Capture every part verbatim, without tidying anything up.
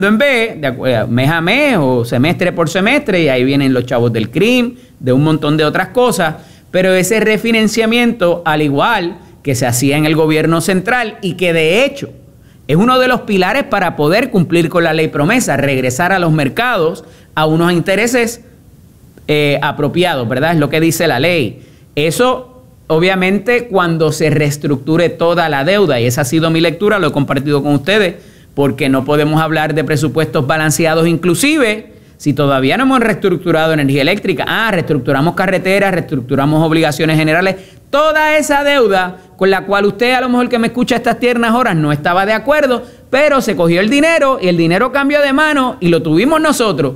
en B, de acuerdo, mes a mes o semestre por semestre, y ahí vienen los chavos del C R I M, de un montón de otras cosas, pero ese refinanciamiento, al igual que se hacía en el gobierno central y que de hecho es uno de los pilares para poder cumplir con la ley promesa, regresar a los mercados a unos intereses eh, apropiados, ¿verdad? Es lo que dice la ley. Eso, obviamente, cuando se reestructure toda la deuda, y esa ha sido mi lectura, lo he compartido con ustedes, porque no podemos hablar de presupuestos balanceados inclusive si todavía no hemos reestructurado energía eléctrica. Ah, reestructuramos carreteras, reestructuramos obligaciones generales, toda esa deuda con la cual usted, a lo mejor que me escucha a estas tiernas horas, no estaba de acuerdo, pero se cogió el dinero y el dinero cambió de mano y lo tuvimos nosotros.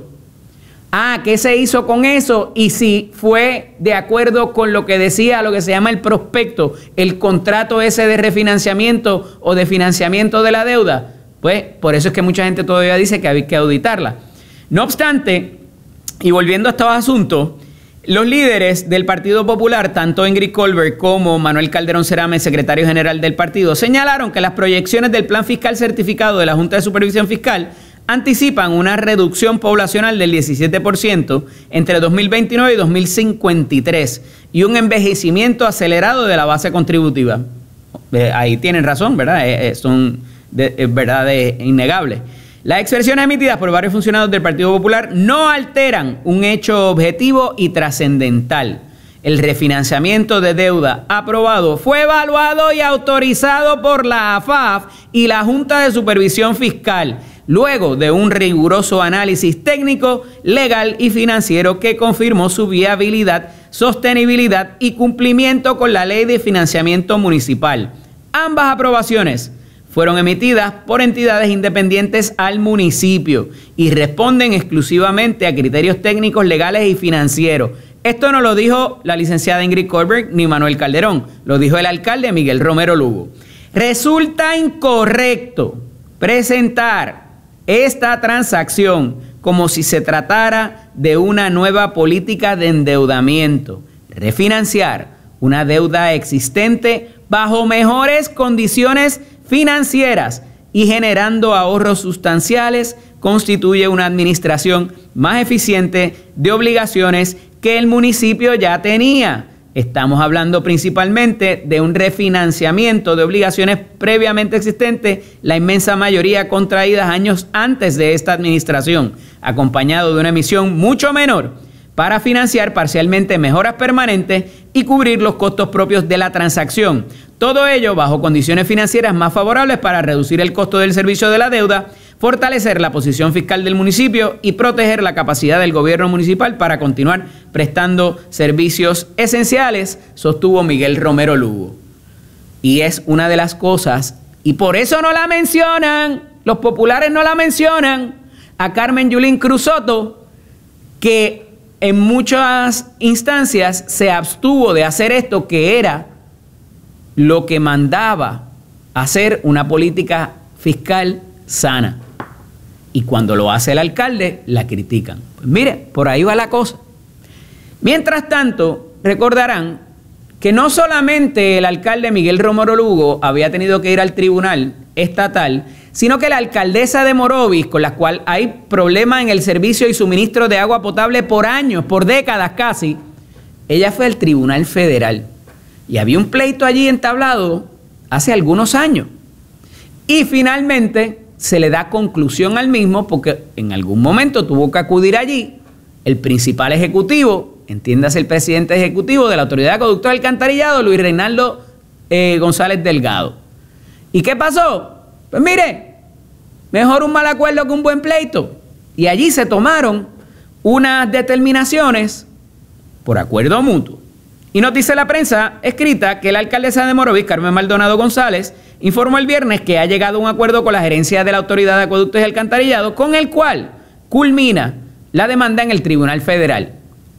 Ah, ¿qué se hizo con eso? Y si fue de acuerdo con lo que decía, lo que se llama el prospecto, el contrato ese de refinanciamiento o de financiamiento de la deuda, pues por eso es que mucha gente todavía dice que hay que auditarla. No obstante, y volviendo a estos asuntos, los líderes del Partido Popular, tanto Ingrid Colbert como Manuel Calderón Cerame, secretario general del partido, señalaron que las proyecciones del Plan Fiscal Certificado de la Junta de Supervisión Fiscal anticipan una reducción poblacional del diecisiete por ciento entre dos mil veintinueve y dos mil cincuenta y tres y un envejecimiento acelerado de la base contributiva. Eh, ahí tienen razón, ¿verdad? Eh, eh, son de, eh, verdades innegables. Las expresiones emitidas por varios funcionarios del Partido Popular no alteran un hecho objetivo y trascendental. El refinanciamiento de deuda aprobado fue evaluado y autorizado por la A F A F y la Junta de Supervisión Fiscal, luego de un riguroso análisis técnico, legal y financiero que confirmó su viabilidad, sostenibilidad y cumplimiento con la Ley de Financiamiento Municipal. Ambas aprobaciones fueron emitidas por entidades independientes al municipio y responden exclusivamente a criterios técnicos, legales y financieros. Esto no lo dijo la licenciada Ingrid Colbert ni Manuel Calderón, lo dijo el alcalde Miguel Romero Lugo. Resulta incorrecto presentar esta transacción como si se tratara de una nueva política de endeudamiento. Refinanciar una deuda existente bajo mejores condiciones financieras y generando ahorros sustanciales constituye una administración más eficiente de obligaciones que el municipio ya tenía. Estamos hablando principalmente de un refinanciamiento de obligaciones previamente existentes, la inmensa mayoría contraídas años antes de esta administración, acompañado de una emisión mucho menor para financiar parcialmente mejoras permanentes y cubrir los costos propios de la transacción. Todo ello bajo condiciones financieras más favorables para reducir el costo del servicio de la deuda, fortalecer la posición fiscal del municipio y proteger la capacidad del gobierno municipal para continuar prestando servicios esenciales, sostuvo Miguel Romero Lugo. Y es una de las cosas, y por eso no la mencionan, los populares no la mencionan, a Carmen Yulín Cruz Soto, que en muchas instancias se abstuvo de hacer esto, que era lo que mandaba hacer una política fiscal sana. Y cuando lo hace el alcalde, la critican. Pues mire, por ahí va la cosa. Mientras tanto, recordarán que no solamente el alcalde Miguel Romero Lugo había tenido que ir al tribunal estatal, sino que la alcaldesa de Morovis, con la cual hay problemas en el servicio y suministro de agua potable por años, por décadas casi, ella fue al tribunal federal. Y había un pleito allí entablado hace algunos años. Y finalmente se le da conclusión al mismo porque en algún momento tuvo que acudir allí el principal ejecutivo, entiéndase el presidente ejecutivo de la Autoridad de Acueductos y Alcantarillado, Luis Reinaldo eh, González Delgado. ¿Y qué pasó? Pues mire, mejor un mal acuerdo que un buen pleito. Y allí se tomaron unas determinaciones por acuerdo mutuo. Y nos dice la prensa escrita que la alcaldesa de Morovis, Carmen Maldonado González, informó el viernes que ha llegado a un acuerdo con la gerencia de la Autoridad de Acueductos y Alcantarillado, con el cual culmina la demanda en el Tribunal Federal.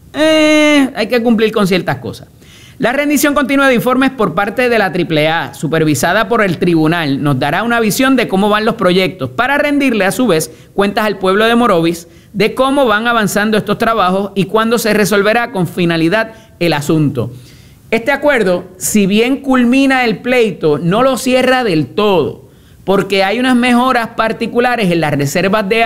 Eh, hay que cumplir con ciertas cosas. La rendición continua de informes por parte de la triple A, supervisada por el tribunal, nos dará una visión de cómo van los proyectos para rendirle a su vez cuentas al pueblo de Morovis de cómo van avanzando estos trabajos y cuándo se resolverá con finalidad el asunto. Este acuerdo, si bien culmina el pleito, no lo cierra del todo, porque hay unas mejoras particulares en las reservas de